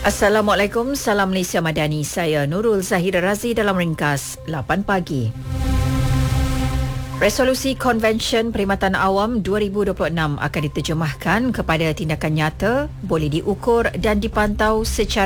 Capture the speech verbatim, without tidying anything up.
Assalamualaikum, salam Malaysia Madani. Saya Nurul Zahira Razi dalam ringkas lapan pagi. Resolusi Konvensyen Perkhidmatan Awam dua ribu dua puluh enam akan diterjemahkan kepada tindakan nyata, boleh diukur dan dipantau secara